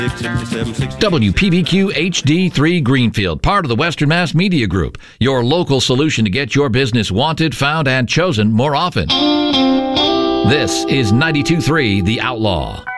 WPBQ HD3 Greenfield, part of the Western Mass Media Group, your local solution to get your business wanted, found, and chosen more often. This is 92.3 The Outlaw.